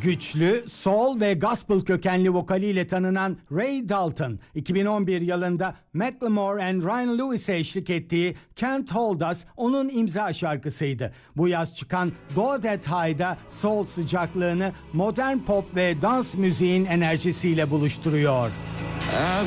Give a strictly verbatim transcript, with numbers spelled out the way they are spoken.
Güçlü, soul ve gospel kökenli vokaliyle tanınan Ray Dalton, iki bin on bir yılında Macklemore and Ryan Lewis'e eşlik ettiği Can't Hold Us onun imza şarkısıydı. Bu yaz çıkan Go That High'da soul sıcaklığını modern pop ve dans müziğin enerjisiyle buluşturuyor.